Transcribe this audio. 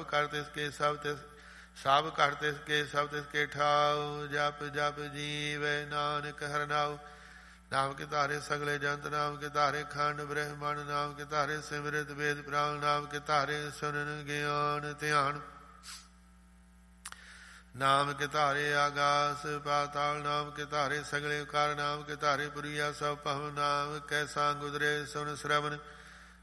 ਕਰ ਤਿਸ ਕੇ ਸਭ ਤਿਸ ਸਭ ਘਟ ਤਿਸ ਕੇ ਸਭ ਤਿਸ ਕੇ ਠਾਉ। ਜਪ ਜਪ ਜੀਵੈ ਨਾਨਕ ਹਰਨਾਉ। ਨਾਮ ਕੇ ਧਾਰੇ ਸਗਲੇ ਜੰਤ, ਨਾਮ ਕੇ ਧਾਰੇ ਖੰਡ ਬ੍ਰਹਮੰਡ, ਨਾਮ ਕੇ ਧਾਰੇ ਸਿਮਰਿਤ ਵੇਦ ਪੁਰਾਣ, ਨਾਮ ਕੇ ਧਾਰੇ ਸੁਨਨ ਗਿਆਨ ਧਿਆਨ। ਨਾਮ ਕੇ ਧਾਰੇ ਆਗਾਸ ਪਾਤਾਲ, ਨਾਮ ਕੇ ਧਾਰੇ ਸਗਲੇ ਉਕਾਰ, ਨਾਮ ਕੇ ਧਾਰੇ ਪੁਰੀਆ ਸਭ ਭਵ। ਨਾਮ ਕੈ ਸੰਗ ਉਦਰੇ ਸੁਨ ਸ਼ਰਵਨ,